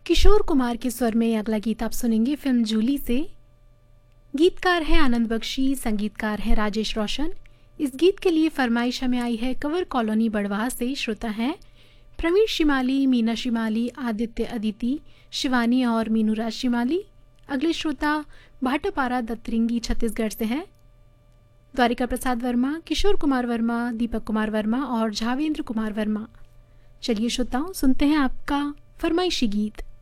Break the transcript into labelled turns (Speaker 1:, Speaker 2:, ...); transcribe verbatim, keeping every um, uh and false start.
Speaker 1: किशोर कुमार के स्वर में अगला गीत आप सुनेंगे फिल्म जूली से। गीतकार है आनंद बख्शी, संगीतकार है राजेश रोशन। इस गीत के लिए फरमाइश हमें आई है कवर कॉलोनी बड़वाह से। श्रोता हैं प्रवीण शिमाली, मीना शिमाली, आदित्य अदिति, शिवानी और मीनूराज शिमाली। अगले श्रोता भाटापारा दत्तरिंगी छत्तीसगढ़ से हैं। द्वारिका प्रसाद वर्मा, किशोर कुमार वर्मा, दीपक कुमार वर्मा और झावेंद्र कुमार वर्मा। चलिए श्रोताओं, सुनते हैं आपका फरमाइशी गीत।